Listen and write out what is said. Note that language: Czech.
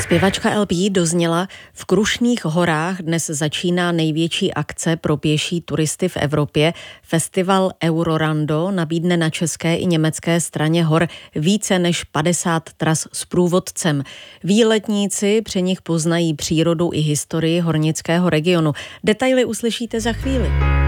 Zpěvačka LP dozněla, v Krušných horách dnes začíná největší akce pro pěší turisty v Evropě. Festival Eurorando nabídne na české i německé straně hor více než 50 tras s průvodcem. Výletníci při nich poznají přírodu i historii hornického regionu. Detaily uslyšíte za chvíli.